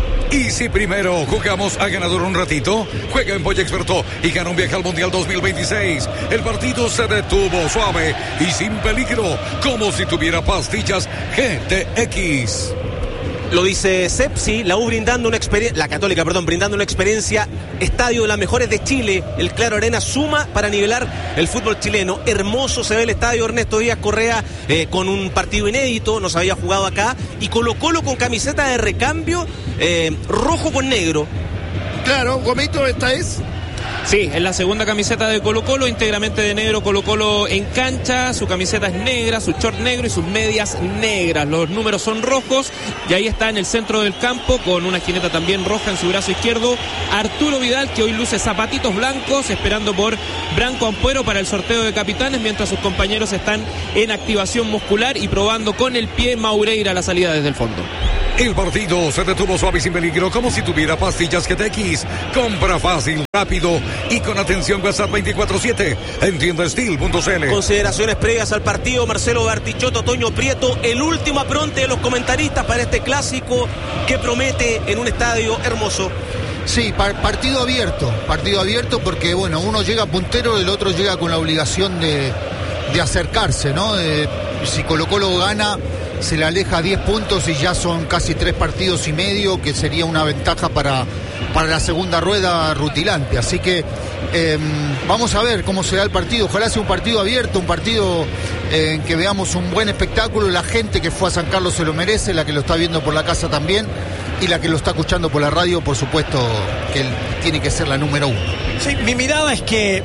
[SPEAKER 12] Y si primero jugamos a ganador un ratito, juega en Polla Experto y gana un viaje al Mundial dos mil veintiséis. El partido se detuvo suave y sin peligro, como si tuviera pastillas G T X.
[SPEAKER 2] Lo dice Sepsi, la U brindando una experiencia, la Católica, perdón, brindando una experiencia, estadio de las mejores de Chile. El Claro Arena suma para nivelar el fútbol chileno. Hermoso se ve el estadio Ernesto Díaz Correa eh, con un partido inédito, no se había jugado acá. Y Colo Colo con camiseta de recambio, eh, rojo con negro.
[SPEAKER 14] Claro, Gomito, esta es...
[SPEAKER 15] Sí, es la segunda camiseta de Colo Colo, íntegramente de negro. Colo Colo en cancha, su camiseta es negra, su short negro y sus medias negras. Los números son rojos y ahí está en el centro del campo con una jineta también roja en su brazo izquierdo, Arturo Vidal, que hoy luce zapatitos blancos, esperando por Branco Ampuero para el sorteo de capitanes, mientras sus compañeros están en activación muscular y probando con el pie Maureira la salida desde el fondo.
[SPEAKER 12] El partido se detuvo suave y sin peligro, como si tuviera pastillas G T X. Compra fácil, rápido y con atención. WhatsApp veinticuatro siete en tienda steel punto c l.
[SPEAKER 2] Consideraciones previas al partido. Marcelo Bartichotto, Toño Prieto, el último apronte de los comentaristas para este clásico que promete en un estadio hermoso.
[SPEAKER 13] Sí, par- partido abierto, partido abierto porque, bueno, uno llega puntero, el otro llega con la obligación de, de acercarse, ¿no? De, si Colo Colo gana, se le aleja diez puntos y ya son casi tres partidos y medio, que sería una ventaja para, para la segunda rueda rutilante. Así que eh, vamos a ver cómo será el partido. Ojalá sea un partido abierto, un partido eh, en que veamos un buen espectáculo. La gente que fue a San Carlos se lo merece, la que lo está viendo por la casa también, y la que lo está escuchando por la radio, por supuesto, que tiene que ser la número uno.
[SPEAKER 4] Sí, mi mirada es que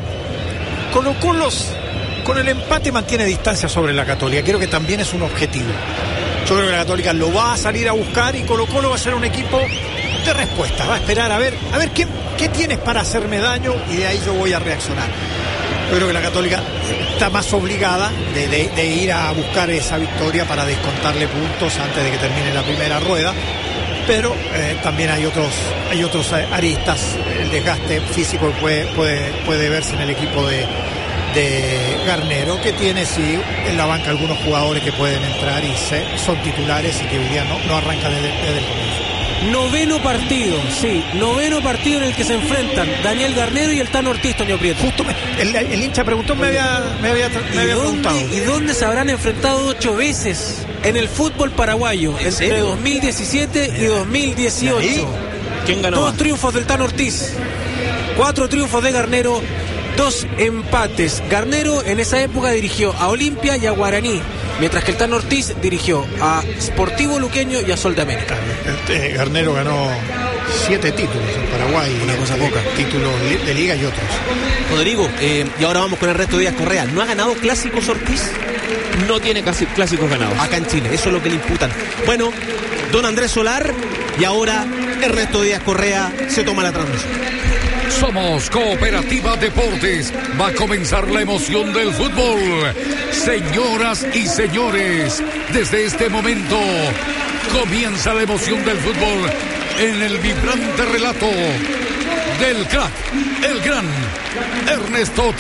[SPEAKER 4] Colo Colo con el empate mantiene distancia sobre la Católica. Creo que también es un objetivo. Yo creo que la Católica lo va a salir a buscar y Colo Colo va a ser un equipo de respuesta. Va a esperar a ver, a ver qué, qué tienes para hacerme daño y de ahí yo voy a reaccionar. Yo creo que la Católica está más obligada de, de, de ir a buscar esa victoria para descontarle puntos antes de que termine la primera rueda. pero eh, también hay otros hay otros aristas. El desgaste físico puede, puede, puede verse en el equipo de, de Garnero, que tiene sí en la banca algunos jugadores que pueden entrar y se, son titulares y que hoy día no, no arrancan desde, desde el comienzo.
[SPEAKER 7] Noveno partido, sí, noveno partido en el que se enfrentan Daniel Garnero y el Tano Ortiz, Toño Prieto.
[SPEAKER 4] Justo me, el, el hincha preguntó, me había, me había, me había
[SPEAKER 7] ¿Y dónde,
[SPEAKER 4] preguntado.
[SPEAKER 7] ¿Y dónde se habrán enfrentado ocho veces en el fútbol paraguayo? ¿En entre serio? dos mil diecisiete y dos mil dieciocho.
[SPEAKER 15] ¿Quién ganó?
[SPEAKER 7] Dos triunfos del Tano Ortiz, cuatro triunfos de Garnero, dos empates. Garnero en esa época dirigió a Olimpia y a Guaraní, mientras que el Tano Ortiz dirigió a Sportivo Luqueño y a Sol de América.
[SPEAKER 4] Eh, Garnero ganó siete títulos en Paraguay, una cosa poca, títulos de liga y otros.
[SPEAKER 2] Rodrigo, eh, y ahora vamos con Ernesto Díaz Correa. ¿No ha ganado clásicos Ortiz?
[SPEAKER 15] No tiene casi clásicos ganados.
[SPEAKER 2] Acá en Chile, eso es lo que le imputan. Bueno, don Andrés Solar y ahora Ernesto Díaz Correa se toma la transmisión.
[SPEAKER 12] Somos Cooperativa Deportes. Va a comenzar la emoción del fútbol. Señoras y señores, desde este momento comienza la emoción del fútbol en el vibrante relato del crack, el gran Ernesto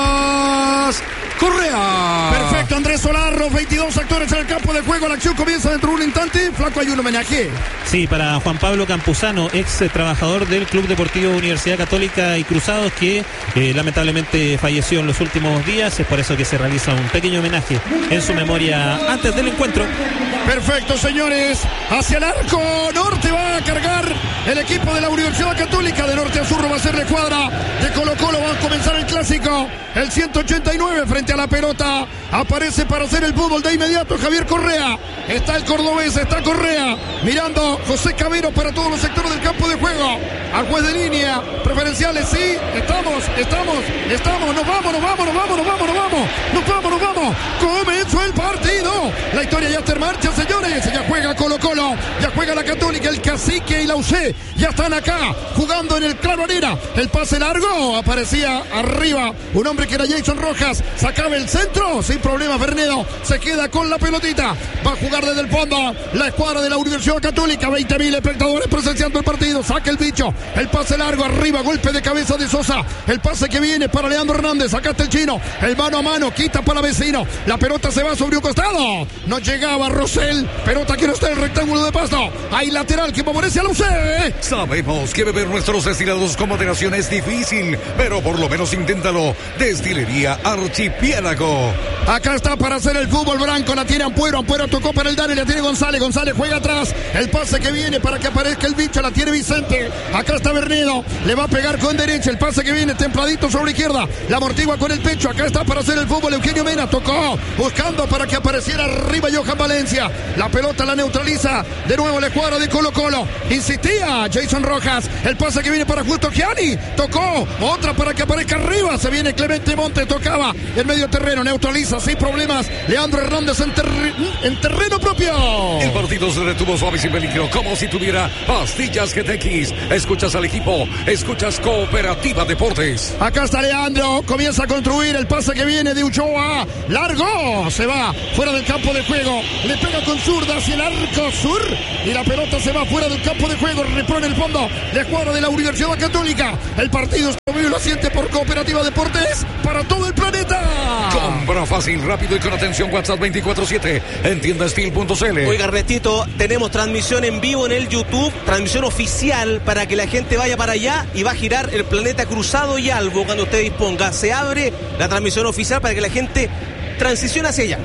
[SPEAKER 12] Díaz Correa.
[SPEAKER 14] Perfecto, Andrés Solar, los veintidós actores en el campo de juego. La acción comienza dentro de un instante. Flaco, hay un homenaje.
[SPEAKER 3] Sí, para Juan Pablo Campuzano, ex trabajador del Club Deportivo Universidad Católica y Cruzados, que eh, lamentablemente falleció en los últimos días. Es por eso que se realiza un pequeño homenaje en su memoria antes del encuentro.
[SPEAKER 14] Perfecto, señores. Hacia el arco norte va a cargar el equipo de la Universidad Católica. De norte a sur va a ser la escuadra de Colo Colo. Va a comenzar el clásico. El ciento ochenta y nueve frente a la pelota. Aparece para hacer el fútbol de inmediato Javier Correa. Está el cordobés, está Correa. Mirando José Cabero para todos los sectores del campo de juego. Al juez de línea. Preferenciales, sí. Estamos, estamos, estamos. Nos vamos, nos vamos, nos vamos, nos vamos, nos vamos. Nos vamos, nos vamos. Comenzó el partido. La historia ya está en marcha, señores. Ya juega Colo Colo. Ya juega la Católica, el Cacique y la U C. Ya están acá jugando en el Claro Arena. El pase largo. Aparecía arriba un hombre que era Jason Rojas. Sacaba el centro. Sin problema, Bernedo se queda con la pelotita. Va a jugar desde el fondo la escuadra de la Universidad Católica. veinte mil espectadores presenciando el partido. Saca el bicho. El pase largo arriba. Golpe de cabeza de Sosa. El pase que viene para Leandro Hernández. Sacaste el chino. El mano a mano. Quita para vecino. La pelota se va sobre un costado. No llegaba Rosell. Pelota que no está en el rectángulo de pasto. Hay lateral que favorece a la U C.
[SPEAKER 12] Sabemos que beber nuestros destilados con moderación es difícil, pero por lo menos inténtalo. Destilería Archipiélago.
[SPEAKER 14] Acá está para hacer el fútbol blanco. La tiene Ampuero. Ampuero tocó para el Dani. La tiene González. González juega atrás. El pase que viene para que aparezca el bicho. La tiene Vicente. Acá está Bernedo. Le va a pegar con derecha. El pase que viene templadito sobre izquierda. La amortigua con el pecho. Acá está para hacer el fútbol Eugenio Mena. Tocó. Buscando para que apareciera arriba Johan Valencia. La pelota la neutraliza. De nuevo la escuadra de Colo Colo. Insistía Jason Rojas. El pase que viene para Justo Gianni. Tocó. Otra para que aparezca arriba. Se viene Clemente Monte. Tocaba en medio terreno. Neutraliza sin problemas. Leandro Hernández en, ter en terreno propio.
[SPEAKER 12] El partido se detuvo suave sin peligro, como si tuviera pastillas G T X. Escuchas al equipo, escuchas Cooperativa Deportes.
[SPEAKER 14] Acá está Leandro, comienza a construir el pase que viene de Uchoa. Largo, se va fuera del campo de juego. Le pega con zurda hacia el arco sur. Y la pelota se va fuera del campo de juego. Repone el fondo la escuadra de la Universidad Católica. El partido está muy lo siente por Cooperativa Deportes para todo el planeta.
[SPEAKER 12] Compra fácil, rápido y con atención. WhatsApp veinticuatro siete en tienda steel punto c l.
[SPEAKER 2] Oiga, Ernestito, tenemos transmisión en vivo en el YouTube, transmisión oficial para que la gente vaya para allá y va a girar el planeta Cruzado y Albo cuando usted disponga. Se abre la transmisión oficial para que la gente transicione hacia allá.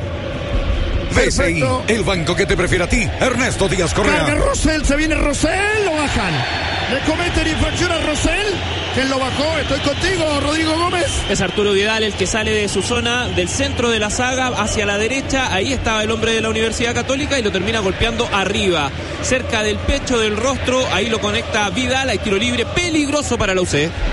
[SPEAKER 12] B C I, el banco que te prefiere a ti, Ernesto Díaz Correa.
[SPEAKER 14] Carga Rosell, se viene Rosell, lo bajan. Le cometen infracción a Rosell. ¿Quién lo bajó? Estoy contigo, Rodrigo Gómez.
[SPEAKER 15] Es Arturo Vidal el que sale de su zona del centro de la saga hacia la derecha. Ahí estaba el hombre de la Universidad Católica y lo termina golpeando arriba, cerca del pecho, del rostro. Ahí lo conecta Vidal. Hay tiro libre peligroso para la U C.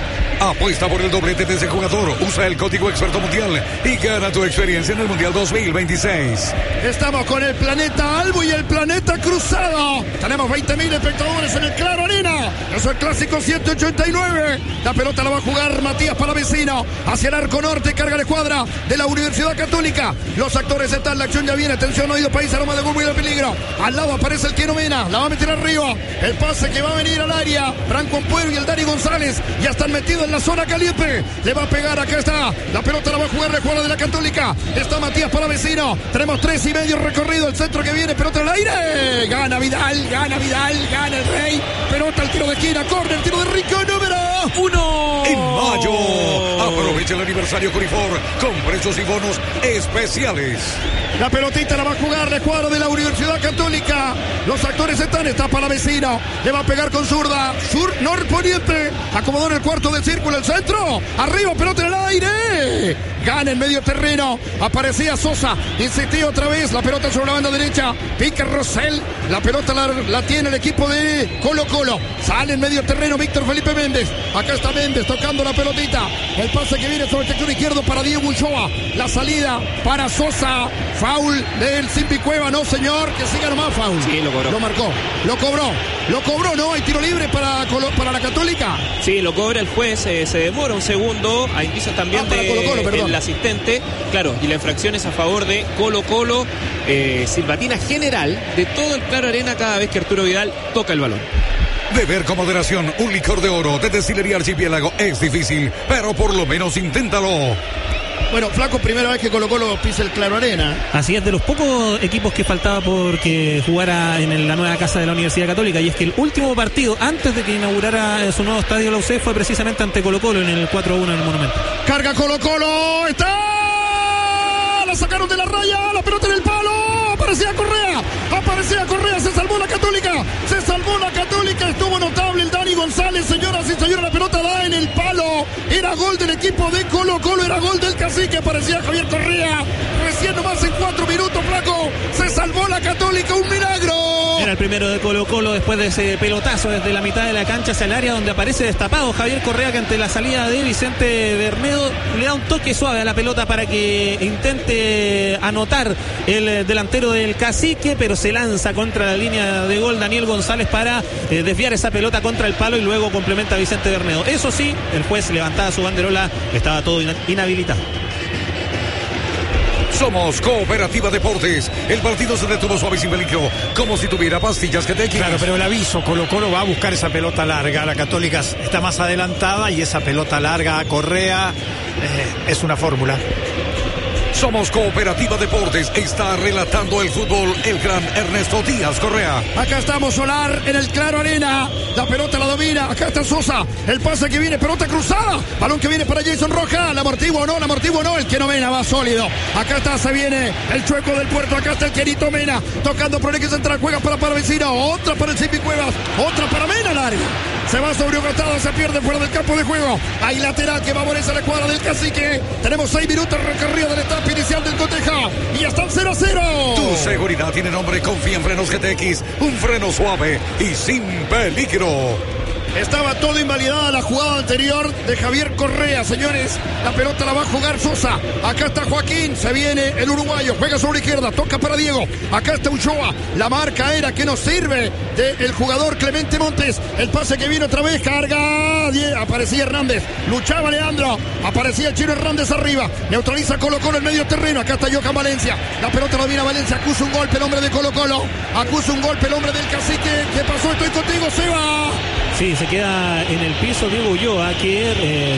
[SPEAKER 12] Apuesta por el doblete de ese jugador. Usa el código Experto Mundial y gana tu experiencia en el Mundial dos mil veintiséis.
[SPEAKER 14] Estamos con el Planeta Albo y el Planeta Cruzado. Tenemos veinte mil espectadores en el Claro Arena. Es el clásico ciento ochenta y nueve. La pelota la va a jugar Matías Palavecino. Hacia el arco norte, carga la escuadra de la Universidad Católica. Los actores están, la acción ya viene. Atención, oído país, aroma de gol y de peligro. Al lado aparece el Keno Mena. La va a meter arriba. El pase que va a venir al área. Franco Ampuero y el Dani González ya están metidos en la zona caliente. Le va a pegar, acá está. La pelota la va a jugar la escuadra de la Católica. Está Matías Palavecino. Tenemos tres y medio recorrido. El centro que viene, pelota al aire. Gana Vidal, gana Vidal, gana el Rey. Pelota al tiro de esquina, córner, tiro de Rico, número uno.
[SPEAKER 12] En mayo, aprovecha el aniversario Corifor con precios y bonos especiales.
[SPEAKER 14] La pelotita la va a jugar la escuadra de la Universidad Católica. Los actores están, está Palavecino. Le va a pegar con zurda. Sur norponiente. Acomodó en el cuarto del círculo el centro. Arriba, pelota en el aire. Gana en medio terreno. Aparecía Sosa. Insistía otra vez. La pelota sobre la banda derecha. Pica Rosell. La pelota la, la tiene el equipo de Colo Colo. Sale en medio terreno Víctor Felipe Méndez. Acá está Méndez tocando la pelotita. El pase que viene sobre el sector izquierdo para Diego Ulloa. La salida para Sosa. Foul del Simpi Cueva, no señor, que siga nomás, foul.
[SPEAKER 15] Sí, lo cobró.
[SPEAKER 14] Lo marcó, lo cobró, lo cobró, ¿no? Hay tiro libre para, para la Católica.
[SPEAKER 15] Sí, lo cobra el juez, eh, se demora un segundo, hay indicios también
[SPEAKER 14] ah,
[SPEAKER 15] de
[SPEAKER 14] Colo -Colo, perdón.
[SPEAKER 15] el asistente, claro, y la infracción es a favor de Colo Colo, eh, silbatina general de todo el Claro Arena cada vez que Arturo Vidal toca el balón.
[SPEAKER 12] Beber con moderación un licor de oro de Destilería Archipiélago es difícil, pero por lo menos inténtalo.
[SPEAKER 14] Bueno, Flaco, primera vez que Colo Colo pisa el Claro Arena.
[SPEAKER 3] Así es, de los pocos equipos que faltaba porque jugara en la nueva casa de la Universidad Católica, y es que el último partido antes de que inaugurara su nuevo estadio la U C fue precisamente ante Colo Colo en el cuatro a uno en el Monumento.
[SPEAKER 14] Carga Colo Colo, está, la sacaron de la raya, la pelota en el palo, aparecía Correa, aparecía Correa, se salvó la Católica, se salvó la Católica, estuvo notable el Dani González, señoras y señores, la pelota da en el palo, era gol del equipo de Colo Colo, era gol del Cacique, aparecía Javier Correa, recién nomás en cuatro minutos, Flaco, se salvó la Católica, un milagro.
[SPEAKER 3] Era el primero de Colo Colo después de ese pelotazo desde la mitad de la cancha hacia el área donde aparece destapado Javier Correa, que ante la salida de Vicente Bermedo le da un toque suave a la pelota para que intente anotar el delantero del Cacique, pero se lanza contra la línea de gol Daniel González para eh, desviar esa pelota contra el palo y luego complementa a Vicente Bermedo. Eso sí, el juez levantaba su banderola, estaba todo inhabilitado.
[SPEAKER 12] Somos Cooperativa Deportes. El partido se detuvo suave y sin peligro, como si tuviera pastillas que te quitas.
[SPEAKER 4] Claro, pero el aviso, Colo Colo va a buscar esa pelota larga. La Católica está más adelantada y esa pelota larga a Correa eh, es una fórmula.
[SPEAKER 12] Somos Cooperativa Deportes. Está relatando el fútbol el gran Ernesto Díaz Correa.
[SPEAKER 14] Acá estamos, Solar, en el Claro Arena. La pelota la domina. Acá está Sosa. El pase que viene, pelota cruzada. Balón que viene para Jason Roja. La amortigua o no, la amortigua o no. El Keno Mena va sólido. Acá está, se viene el chueco del puerto. Acá está el Kenito Mena. Tocando por el eje central. Juega para Palavecino. Otra para el Simpi Cuevas. Otra para Mena larga. Se va sobre un costado, se pierde fuera del campo de juego. Hay lateral que va a ponerse a la cuadra del Cacique. Tenemos seis minutos recorrido del etapa inicial del coteja. Y ya están cero a cero.
[SPEAKER 12] Tu seguridad tiene nombre. Confía en Frenos G T X. Un freno suave y sin peligro.
[SPEAKER 14] Estaba todo invalidada la jugada anterior de Javier Correa, señores. La pelota la va a jugar Sosa. Acá está Joaquín, se viene el uruguayo. Juega sobre izquierda, toca para Diego. Acá está Ulloa. La marca era que nos sirve del jugador Clemente Montes. El pase que viene otra vez, carga. Aparecía Hernández, luchaba Leandro. Aparecía el Chino Hernández arriba. Neutraliza Colo Colo en medio terreno. Acá está Johan Valencia. La pelota la domina Valencia. Acusa un golpe el hombre de Colo Colo. Acusa un golpe el hombre del Cacique. ¿Qué pasó? Estoy contigo, Seba.
[SPEAKER 3] Sí, se queda en el piso Diego Ulloa, que... Eh...